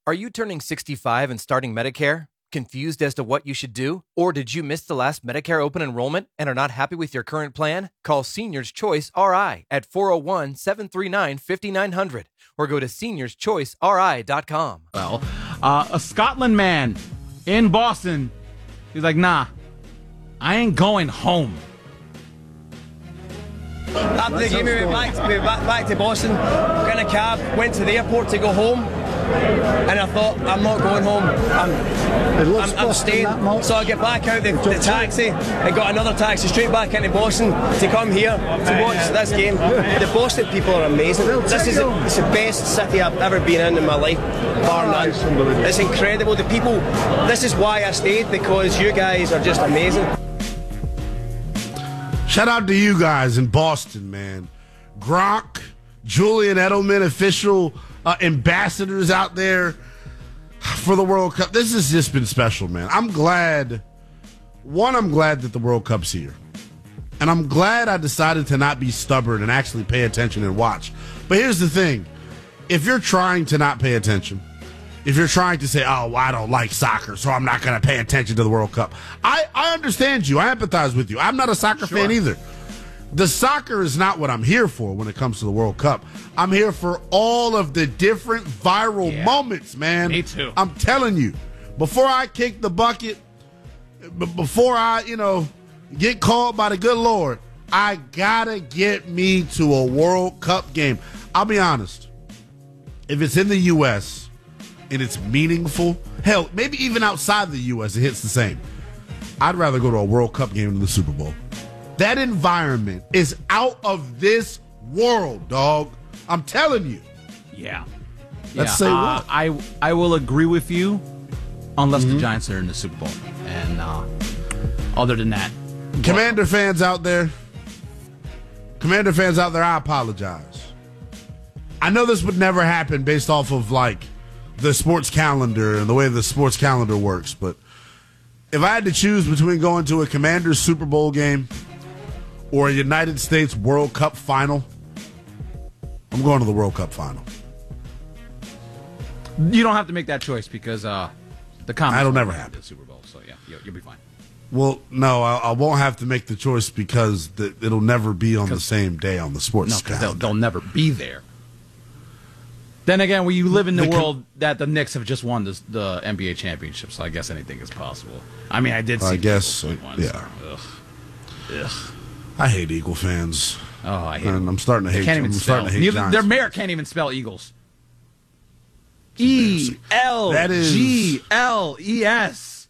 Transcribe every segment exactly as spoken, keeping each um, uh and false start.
Are you turning sixty-five and starting Medicare? Confused as to what you should do? Or did you miss the last Medicare open enrollment and are not happy with your current plan? Call Seniors Choice R I at four oh one, seven three nine, five nine zero zero or go to seniors choice r i dot com. Well, uh, a Scotland man in Boston, he's like, nah, I ain't going home. After the game, we went back to, we went back, back to Boston, got in a cab, went to the airport to go home, and I thought, I'm not going home, I'm, I'm, I'm staying. So I get back out the, the taxi, I got another taxi straight back into Boston to come here to watch this game. The Boston people are amazing. This is the, it's the best city I've ever been in in my life, bar none. It's incredible. The people, this is why I stayed, because you guys are just amazing. Shout out to you guys in Boston, man. Gronk, Julian Edelman, official uh, ambassadors out there for the World Cup. This has just been special, man. I'm glad, one, I'm glad that the World Cup's here. And I'm glad I decided to not be stubborn and actually pay attention and watch. But here's the thing. If you're trying to not pay attention, if you're trying to say, oh, well, I don't like soccer, so I'm not going to pay attention to the World Cup, I, I understand you. I empathize with you. I'm not a soccer sure. fan either. The soccer is not what I'm here for when it comes to the World Cup. I'm here for all of the different viral yeah. moments, man. Me too. I'm telling you, before I kick the bucket, b- before I, you know, get called by the good Lord, I got to get me to a World Cup game. I'll be honest. If it's in the U S, and it's meaningful, hell, maybe even outside the U S, it hits the same. I'd rather go to a World Cup game than the Super Bowl. That environment is out of this world, dog. I'm telling you. Yeah. Let's yeah. say uh, what? I I will agree with you, unless mm-hmm. the Giants are in the Super Bowl. And uh, other than that, Commander fans out there, Commander fans out there, I apologize. I know this would never happen based off of like the sports calendar and the way the sports calendar works, but if I had to choose between going to a Commanders Super Bowl game or a United States World Cup final, I'm going to the World Cup final. You don't have to make that choice because uh, the Commanders That'll never happen. The Super Bowl, so yeah, you'll, you'll be fine. Well, no, I, I won't have to make the choice because the, it'll never be on the same day on the sports no, calendar. They'll, they'll never be there. Then again, when you live in the, the world that the Knicks have just won the, the N B A championship, so I guess anything is possible. I mean, I did see I guess, uh, once. yeah. Ugh. Ugh. I hate Eagle fans. Oh, I hate and them. I'm starting to They hate can't them. even I'm spell. starting to hate Neither, Giants their mayor fans. can't even spell Eagles. E L G L E S.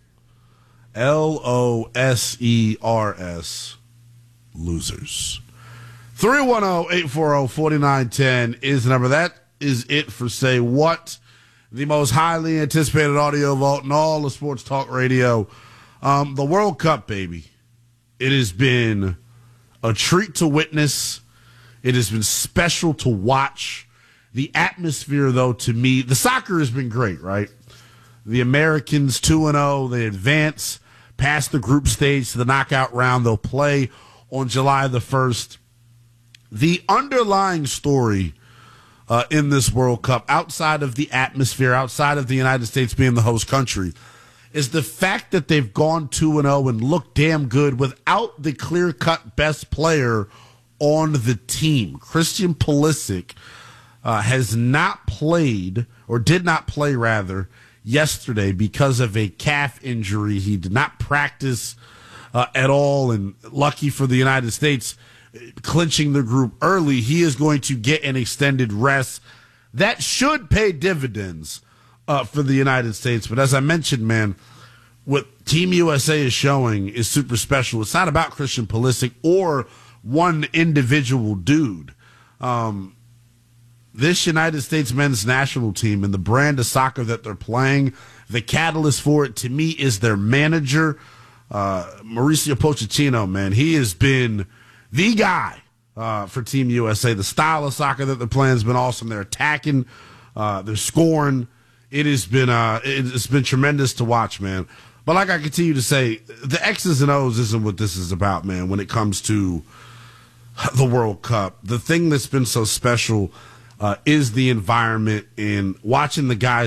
L O S E R S. Losers. three one zero, eight four zero, four nine one zero is the number. That is it for Say What, the most highly anticipated audio vault in all of sports talk radio. Um, the World Cup, baby. It has been a treat to witness. It has been special to watch. The atmosphere, though, to me, the soccer has been great, right? The Americans two and oh, they advance past the group stage to the knockout round. They'll play on July the first. The underlying story uh, in this World Cup, outside of the atmosphere, outside of the United States being the host country, is the fact that they've gone two and oh and looked damn good without the clear-cut best player on the team. Christian Pulisic uh, has not played, or did not play, rather, yesterday because of a calf injury. He did not practice uh, at all, and lucky for the United States, clinching the group early, he is going to get an extended rest. That should pay dividends uh, for the United States. But as I mentioned, man, what Team U S A is showing is super special. It's not about Christian Pulisic or one individual dude. Um, this United States men's national team and the brand of soccer that they're playing, the catalyst for it, to me, is their manager, uh, Mauricio Pochettino, man. He has been the guy uh, for Team U S A. The style of soccer that they're playing has been awesome. They're attacking. Uh, they're scoring. It has been uh, it's been tremendous to watch, man. But like I continue to say, the X's and O's isn't what this is about, man, when it comes to the World Cup. The thing that's been so special uh, is the environment and watching the guys